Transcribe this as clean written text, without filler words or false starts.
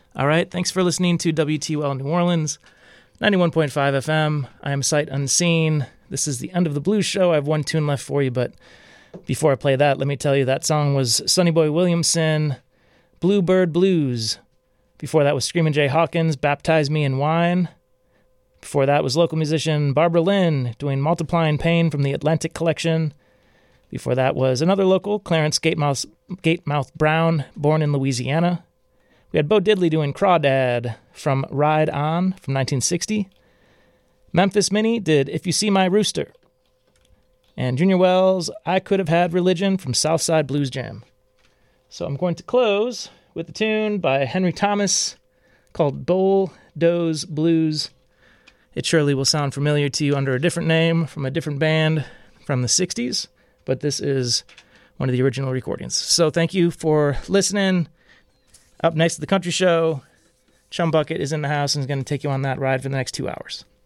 All right, thanks for listening to WTUL New Orleans, 91.5 FM. I am Sight Unseen. This is the end of the blues show. I have one tune left for you, but before I play that, let me tell you that song was Sonny Boy Williamson, Bluebird Blues. Before that was Screamin' Jay Hawkins, Baptize Me in Wine. Before that was local musician Barbara Lynn doing Multiplying Pain from the Atlantic Collection. Before that was another local, Clarence Gatemouth Brown, born in Louisiana. We had Bo Diddley doing Crawdad from Ride On from 1960. Memphis Minnie did If You See My Rooster. And Junior Wells, I Could Have Had Religion from Southside Blues Jam. So I'm going to close with a tune by Henry Thomas called Dole Doze Blues. It surely will sound familiar to you under a different name from a different band from the 60s, but this is one of the original recordings. So thank you for listening. Up next to the Country Show, Chum Bucket is in the house and is going to take you on that ride for the next 2 hours.